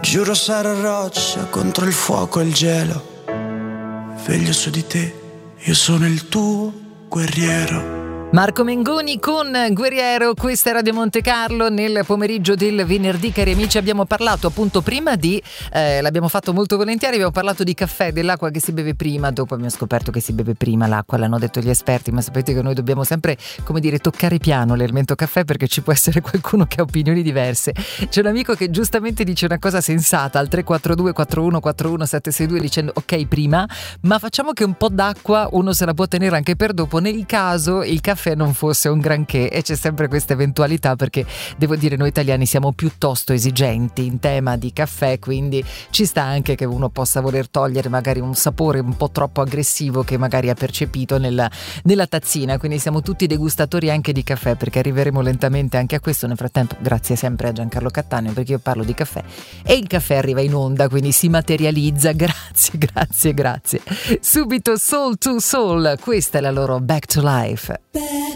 Giuro sarò roccia contro il fuoco e il gelo. Veglio su di te, io sono il tuo guerriero. Marco Mengoni con Guerriero, questa è Radio Monte Carlo. Nel pomeriggio del venerdì, cari amici, abbiamo parlato appunto prima di l'abbiamo fatto molto volentieri, abbiamo parlato di caffè, dell'acqua che si beve prima. Dopo abbiamo scoperto che si beve prima l'acqua, l'hanno detto gli esperti, ma sapete che noi dobbiamo sempre, come dire, toccare piano l'elemento caffè, perché ci può essere qualcuno che ha opinioni diverse. C'è un amico che giustamente dice una cosa sensata al 342 4141 762 dicendo ok prima, ma facciamo che un po' d'acqua uno se la può tenere anche per dopo nel caso il caffè non fosse un granché. E c'è sempre questa eventualità, perché devo dire noi italiani siamo piuttosto esigenti in tema di caffè, quindi ci sta anche che uno possa voler togliere magari un sapore un po' troppo aggressivo che magari ha percepito nella tazzina. Quindi siamo tutti degustatori anche di caffè, perché arriveremo lentamente anche a questo. Nel frattempo grazie sempre a Giancarlo Cattaneo, perché io parlo di caffè e il caffè arriva in onda, quindi si materializza. Grazie. Subito Soul to Soul, questa è la loro Back to Life.